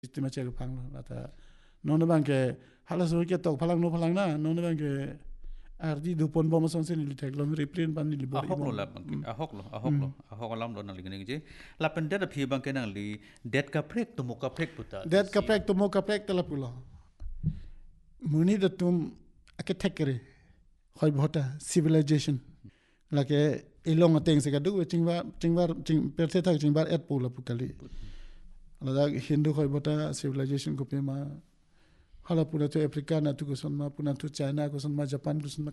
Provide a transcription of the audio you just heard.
istimewa cek pang lata non bang ke halas ke tok phalang no phalang na non bang ke ardi dupon bom son sen li tek lom reprint pan li bor ahok lo la bang ahok lam lo na ligning je la pen det phi bang ke nang li det ka prek to mo ka prek puta that kaprek to mo kaprek tala pulo muni da tum ake tekere khoi bhota civilization lake ilong ateng se ka du chingbar perse thak chingbar et pula pukali ala hindu khoi bhota civilization ko pe ma hala puna to africa na tu ko son ma puna tu china ko son ma japan ko son ma